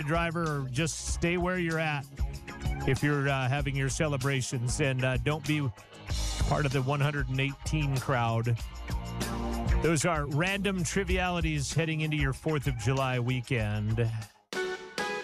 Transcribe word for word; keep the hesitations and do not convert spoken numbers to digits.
driver, or just stay where you're at if you're uh, having your celebrations, and uh, don't be part of the one hundred eighteen crowd. Those are random trivialities heading into your fourth of July weekend.